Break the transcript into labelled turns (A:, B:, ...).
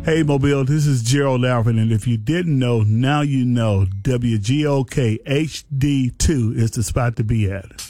A: Hey, Mobile, this is Gerald Alvin, and if you didn't know, now you know WGOK HD2 is the spot to be at.